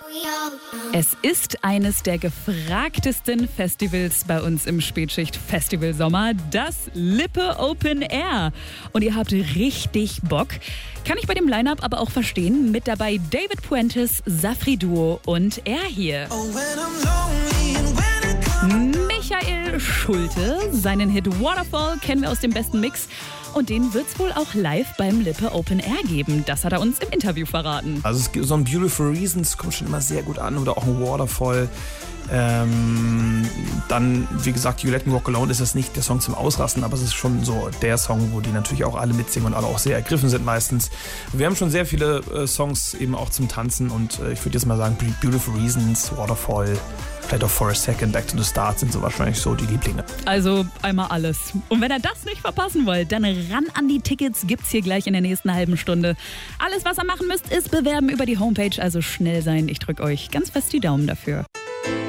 Es ist eines der gefragtesten Festivals bei uns im Spätschicht-Festival-Sommer, das Lippe Open Air. Und ihr habt richtig Bock. Kann ich bei dem Line-Up aber auch verstehen. Mit dabei David Puentes, Safri Duo und er hier. Michael Schulte, seinen Hit Waterfall kennen wir aus dem besten Mix. Und den wird es wohl auch live beim Lippe Open Air geben. Das hat er uns im Interview verraten. Also es gibt so ein Beautiful Reasons, kommt schon immer sehr gut an. Oder auch ein Waterfall. Dann, wie gesagt, You Let Me Walk Alone ist das nicht der Song zum Ausrasten, aber es ist schon so der Song, wo die natürlich auch alle mitsingen und alle auch sehr ergriffen sind meistens. Wir haben schon sehr viele Songs eben auch zum Tanzen und ich würde jetzt mal sagen, Beautiful Reasons, Waterfall, vielleicht auch For a Second, Back to the Start sind so wahrscheinlich so die Lieblinge. Also einmal alles. Und wenn ihr das nicht verpassen wollt, dann ran an die Tickets, gibt's hier gleich in der nächsten halben Stunde. Alles, was ihr machen müsst, ist bewerben über die Homepage, also schnell sein. Ich drücke euch ganz fest die Daumen dafür.